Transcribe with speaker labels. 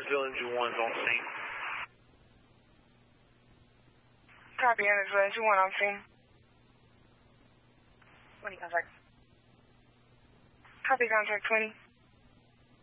Speaker 1: Evansville Engine 1's on scene.
Speaker 2: Copy, Evansville Engine 1 on scene. What do you contact? Copy, contact 20.